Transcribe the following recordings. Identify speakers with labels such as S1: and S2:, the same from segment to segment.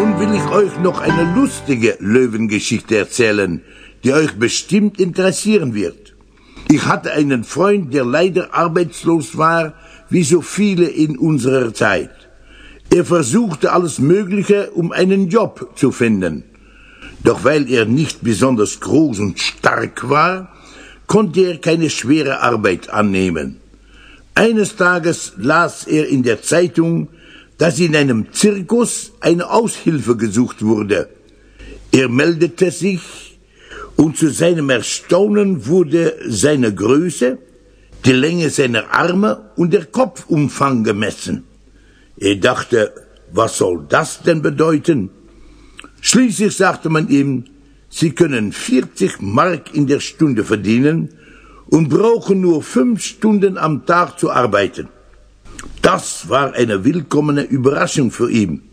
S1: Nun will ich euch noch eine lustige Löwengeschichte erzählen, die euch bestimmt interessieren wird. Ich hatte einen Freund, der leider arbeitslos war, wie so viele in unserer Zeit. Er versuchte alles Mögliche, um einen Job zu finden. Doch weil er nicht besonders groß und stark war, konnte er keine schwere Arbeit annehmen. Eines Tages las er in der Zeitung, dass in einem Zirkus eine Aushilfe gesucht wurde. Er meldete sich und zu seinem Erstaunen wurde seine Größe, die Länge seiner Arme und der Kopfumfang gemessen. Er dachte, was soll das denn bedeuten? Schließlich sagte man ihm, Sie können 40 Mark in der Stunde verdienen und brauchen nur 5 Stunden am Tag zu arbeiten. Das war eine willkommene Überraschung für ihn.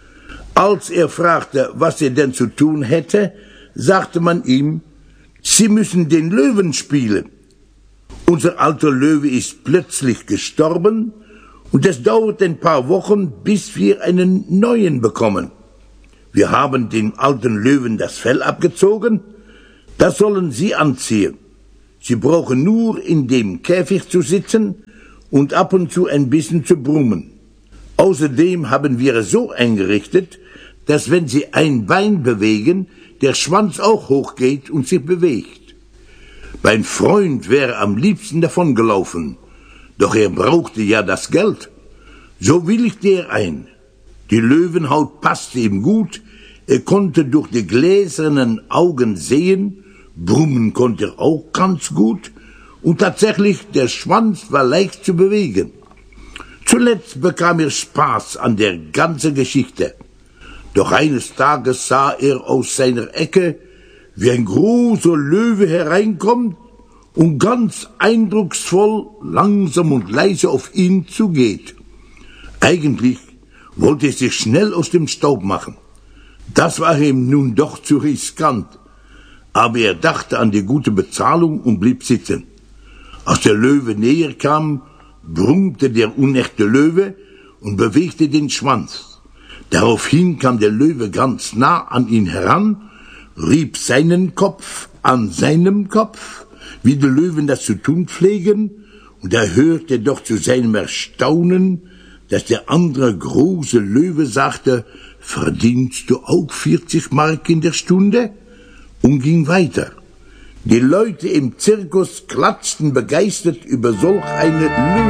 S1: Als er fragte, was er denn zu tun hätte, sagte man ihm, Sie müssen den Löwen spielen. Unser alter Löwe ist plötzlich gestorben und es dauert ein paar Wochen, bis wir einen neuen bekommen. Wir haben den alten Löwen das Fell abgezogen, das sollen Sie anziehen. Sie brauchen nur in dem Käfig zu sitzen und ab und zu ein bisschen zu brummen. Außerdem haben wir es so eingerichtet, dass wenn Sie ein Bein bewegen, der Schwanz auch hochgeht und sich bewegt. Mein Freund wäre am liebsten davongelaufen, doch er brauchte ja das Geld. So willigte er ein. Die Löwenhaut passte ihm gut, er konnte durch die gläsernen Augen sehen, brummen konnte er auch ganz gut, und tatsächlich, der Schwanz war leicht zu bewegen. Zuletzt bekam er Spaß an der ganzen Geschichte. Doch eines Tages sah er aus seiner Ecke, wie ein großer Löwe hereinkommt und ganz eindrucksvoll, langsam und leise auf ihn zugeht. Eigentlich wollte er sich schnell aus dem Staub machen. Das war ihm nun doch zu riskant. Aber er dachte an die gute Bezahlung und blieb sitzen. Als der Löwe näher kam, brummte der unechte Löwe und bewegte den Schwanz. Daraufhin kam der Löwe ganz nah an ihn heran, rieb seinen Kopf an seinem Kopf, wie die Löwen das zu tun pflegen, und er hörte doch zu seinem Erstaunen, dass der andere große Löwe sagte, verdienst du auch 40 Mark in der Stunde? Und ging weiter. Die Leute im Zirkus klatschten begeistert über solch eine Löwe.